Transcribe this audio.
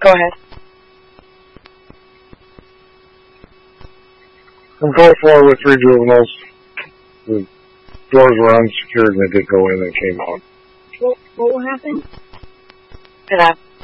Go ahead. On call 4 with 3 juveniles. The doors were unsecured and they did go in and came out. What will happen? And